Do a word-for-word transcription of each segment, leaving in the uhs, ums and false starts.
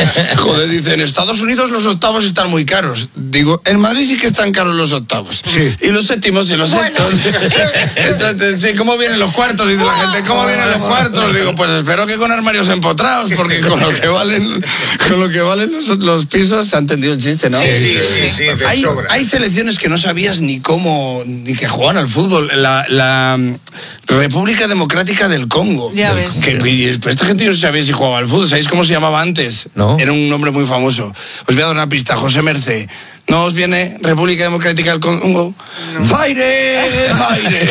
Joder, dice, en Estados Unidos los octavos están muy caros. Digo, en Madrid sí que están caros los octavos. Sí. Y los séptimos y los Bueno. sextos. Entonces, sí, ¿cómo vienen los cuartos? Dice la gente, ¿cómo vienen los cuartos? Digo, pues espero que con armarios empotrados, porque con lo que valen, con lo que valen los, los pisos, se ha entendido el chiste, ¿no? Sí, sí, sí, sí, de Hay, sobra. hay selecciones que no sabías ni cómo, ni que jugaban al fútbol. La, la mm, República Democrática del Congo. Ya ves. Que, y- pero esta gente no sabía si jugaba al fútbol. ¿Sabéis cómo se llamaba antes? No. Era un nombre muy famoso. Os voy a dar una pista. José Mercé. ¿No os viene República Democrática del Congo? ¡Faire! ¡Faire!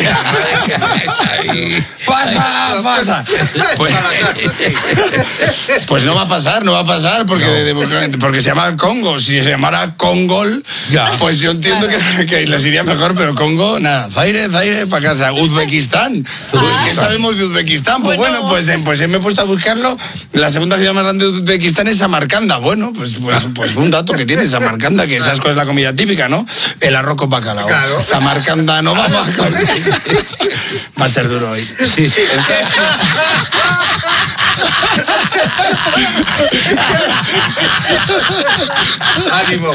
¡Pasa! ¡Pasa! Pues, pues no va a pasar, no va a pasar, porque, de- porque se llama Congo. Si se llamara Congol, Ya. pues yo entiendo que, que les iría mejor, pero Congo, nada. Faire, Faire, para casa. Uzbekistán. ¿Qué sabemos de Uzbekistán? Pues bueno, pues, eh, pues eh, me he puesto a buscarlo. La segunda ciudad más grande de Uzbekistán es Samarcanda. Bueno, pues, pues, pues un dato que tiene Samarcanda, que sabes cuál es la comida típica, ¿no? El arroz con bacalao. Claro. Samarcanda no va a Va a ser duro hoy. Sí, sí. Ánimo.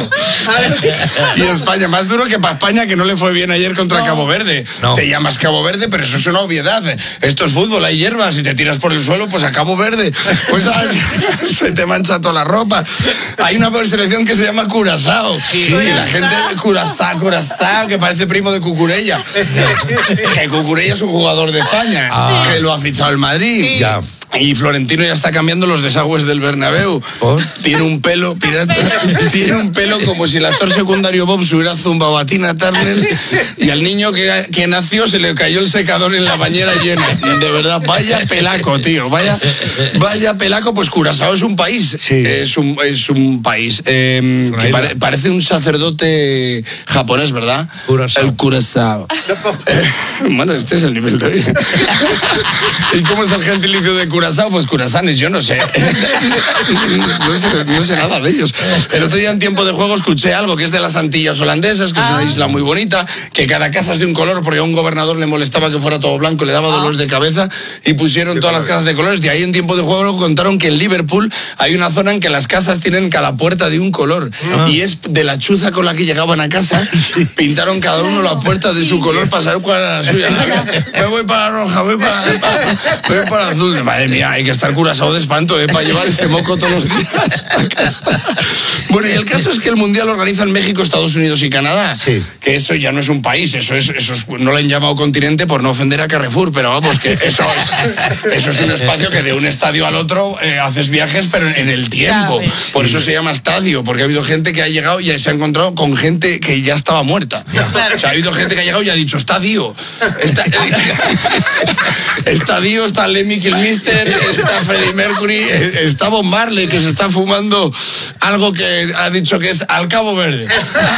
Y España, más duro que para España, que no le fue bien ayer contra Cabo Verde. No. Te llamas Cabo Verde, pero eso es una obviedad. Esto es fútbol, hay hierbas. Si te tiras por el suelo, pues a Cabo Verde. Pues ah, se te mancha toda la ropa. Hay una selección que se llama Curazao. Sí, y la gente, Curazao, Curazao, que parece primo de Cucurella. Que Cucurella es un jugador de España, Ah. que lo ha fichado el Madrid. Sí. Ya. Y Florentino ya está cambiando los desagües del Bernabéu. ¿Por? Tiene un pelo, pirata, tiene un pelo como si el actor secundario Bob se hubiera zumbado a Tina Turner y al niño que, que nació se le cayó el secador en la bañera llena. De verdad, vaya pelaco, tío, vaya, vaya pelaco. Pues Curazao es un país, Sí. es, un, es un país eh, una que isla. pare- parece un sacerdote japonés, ¿verdad? Curazao. El Curazao. Eh, bueno, este es el nivel de hoy. ¿Y cómo es el gentilicio de Curazao? Pues curazanes, yo no sé. no sé. No sé nada de ellos. El otro día en tiempo de juego escuché algo que es de las Antillas holandesas, que es una isla muy bonita, que cada casa es de un color, porque a un gobernador le molestaba que fuera todo blanco, le daba dolores de cabeza, y pusieron todas las casas de colores. De ahí en tiempo de juego contaron que en Liverpool hay una zona en que las casas tienen cada puerta de un color. Y es de la chuza con la que llegaban a casa, pintaron cada uno la puerta de su color para saber cuál era la suya. Me voy para la roja, voy para, para, voy para la azul. Madre mía, hay que estar Curazao de espanto, ¿eh? Para llevar ese moco todos los días a casa. Bueno, y el caso es que el Mundial lo organizan México, Estados Unidos y Canadá. Sí. Que eso ya no es un país, eso es, eso es, no lo han llamado continente por no ofender a Carrefour, pero vamos, que eso es, eso es un espacio que de un estadio al otro eh, haces viajes, pero en el tiempo. Ya ves. Por eso se llama estadio, porque ha habido gente que ha llegado y se ha encontrado con gente que ya estaba muerta. O sea, ha habido gente que ha llegado y ha dicho, estadio. Está, estadio, está Lemmy Kilmister, está Freddie Mercury, está Bob Marley, que se está fumando algo que ha dicho que es al Cabo Verde.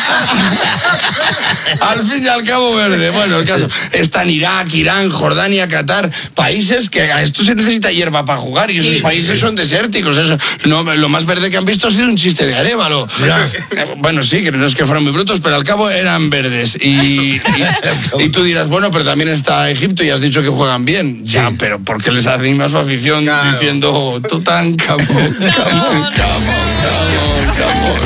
Al fin y al Cabo Verde. Bueno, el caso. Están Irak, Irán, Jordania, Qatar, países que a esto se necesita hierba para jugar y esos Sí. países son desérticos. Eso, no, lo más verde que han visto ha sido un chiste de Arévalo. Bueno, sí, que no es que fueran muy brutos, pero al cabo eran verdes. Y, y, y tú dirás, bueno, pero también está Egipto y has dicho que juegan bien. Ya, pero ¿por qué les animas su afición Claro. diciendo Tutankamón, Camón, Camón, Camón, Camón?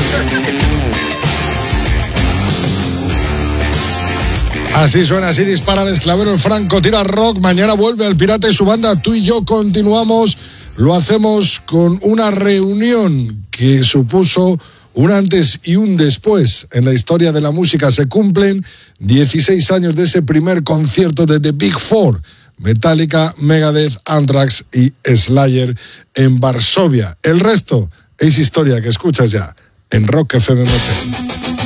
Así suena, así dispara el esclavero, el Franco tira rock. Mañana vuelve el Pirata y su banda. Tú y yo continuamos. Lo hacemos con una reunión que supuso un antes y un después en la historia de la música. Se cumplen dieciséis años de ese primer concierto de The Big Four: Metallica, Megadeth, Anthrax y Slayer en Varsovia. El resto es historia que escuchas ya en Rock F M.